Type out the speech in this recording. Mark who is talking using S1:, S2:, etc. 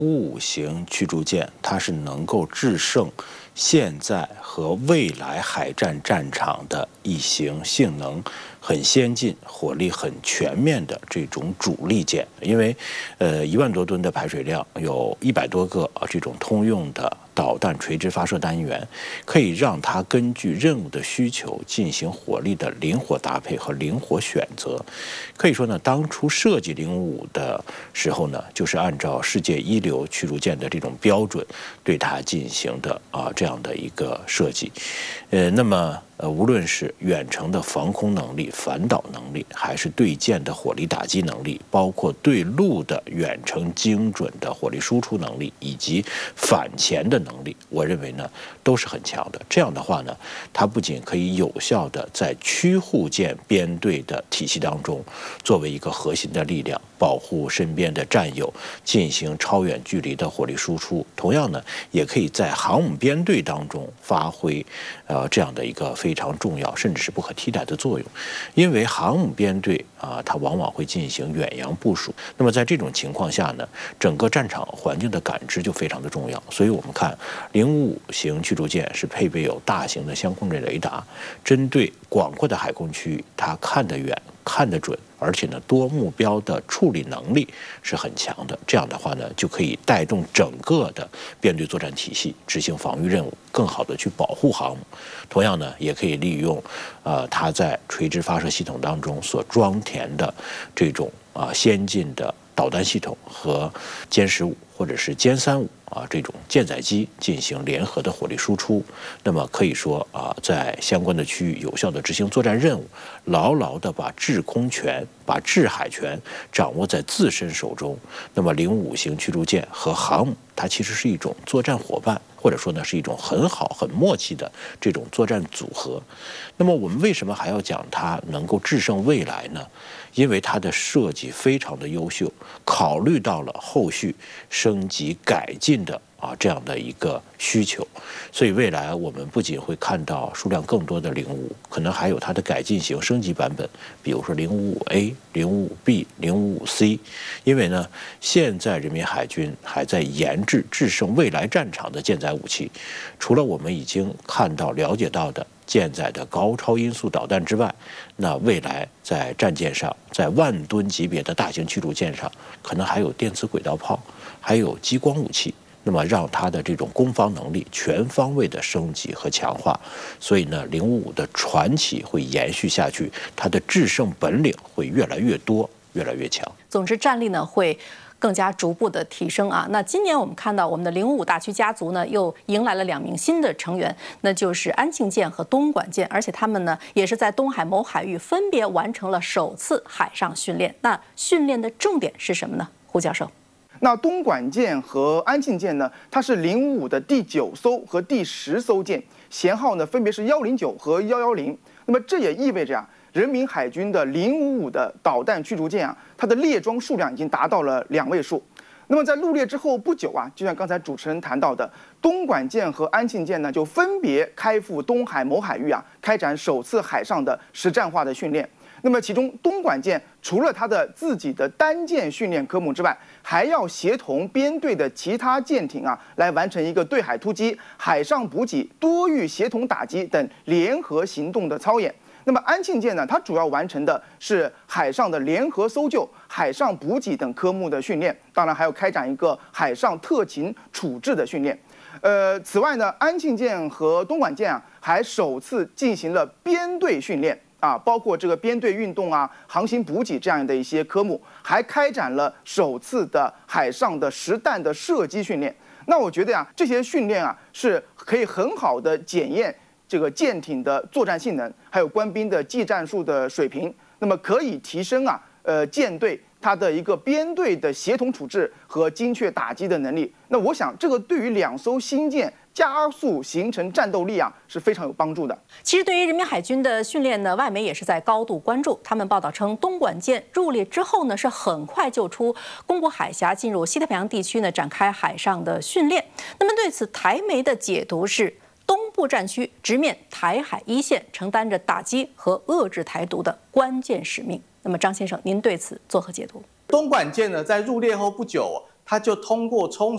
S1: 5型驱逐舰，它是能够制胜现在和未来海战战场的一型性能很先进、火力很全面的这种主力舰。因为1万多吨的排水量，有100多个这种通用的导弹垂直发射单元，可以让它根据任务的需求进行火力的灵活搭配和灵活选择。可以说呢，当初设计055的时候呢，就是按照世界一流驱逐舰的这种标准对它进行的这样的一个设计。那么无论是远程的防空能力、反导能力，还是对舰的火力打击能力，包括对陆的远程精准的火力输出能力，以及反潜的能力，我认为呢都是很强的。这样的话呢，它不仅可以有效的在驱护舰编队的体系当中作为一个核心的力量，保护身边的战友，进行超远距离的火力输出，同样呢，也可以在航母编队当中发挥这样的一个非常重要甚至是不可替代的作用。因为航母编队它往往会进行远洋部署，那么在这种情况下呢，整个战场环境的感知就非常的重要。所以我们看055型驱逐舰是配备有大型的相控阵雷达，针对广阔的海空区域，它看得远、看得准，而且呢，多目标的处理能力是很强的。这样的话呢，就可以带动整个的编队作战体系执行防御任务，更好的去保护航母。同样呢，也可以利用它在垂直发射系统当中所装填的这种先进的导弹系统和歼15或者是歼35这种舰载机进行联合的火力输出。那么可以说在相关的区域有效的执行作战任务，牢牢的把制空权、把制海权掌握在自身手中。那么055型驱逐舰和航母，它其实是一种作战伙伴，或者说呢是一种很好、很默契的这种作战组合。那么我们为什么还要讲它能够制胜未来呢？因为它的设计非常的优秀，考虑到了后续升级改进的这样的一个需求，所以未来我们不仅会看到数量更多的055，可能还有它的改进型升级版本，比如说055A、055B、055C。因为呢，现在人民海军还在研制制胜未来战场的舰载武器，除了我们已经看到、了解到的舰载的高超音速导弹之外，那未来在战舰上，在10000吨级别的大型驱逐舰上，可能还有电磁轨道炮，还有激光武器。那么让它的这种攻防能力全方位的升级和强化，所以呢，055的传奇会延续下去，它的制胜本领会越来越多、越来越强。
S2: 总之，战力呢会更加逐步的提升啊。那今年我们看到我们的055大驱家族呢又迎来了2名新的成员，那就是安庆舰和东莞舰，而且他们呢也是在东海某海域分别完成了首次海上训练。那训练的重点是什么呢？胡教授。
S3: 那东莞舰和安庆舰呢，它是055的第9艘和第10艘舰，舷号呢分别是109和110。那么这也意味着人民海军的055的导弹驱逐舰它的列装数量已经达到了2位数。那么在入列之后不久就像刚才主持人谈到的，东莞舰和安庆舰呢就分别开赴东海某海域开展首次海上的实战化的训练。那么其中东莞舰除了它的自己的单舰训练科目之外，还要协同编队的其他舰艇来完成一个对海突击、海上补给、多域协同打击等联合行动的操演。那么安庆舰呢，它主要完成的是海上的联合搜救、海上补给等科目的训练，当然还要开展一个海上特勤处置的训练。此外呢，安庆舰和东莞舰还首次进行了编队训练。包括这个编队运动航行补给这样的一些科目，还开展了首次的海上的实弹的射击训练。那我觉得这些训练是可以很好的检验这个舰艇的作战性能，还有官兵的技战术的水平，那么可以提升舰队它的一个编队的协同处置和精确打击的能力。那我想这个对于2艘新舰加速形成战斗力是非常有帮助的。
S2: 其实对于人民海军的训练呢，外媒也是在高度关注。他们报道称，东莞舰入列之后呢，是很快就出公国海峡，进入西太平洋地区呢，展开海上的训练。那么对此，台媒的解读是，东部战区直面台海一线，承担着打击和遏制台独的关键使命。那么张先生，您对此作何解读？
S4: 东莞舰呢，在入列后不久，它就通过冲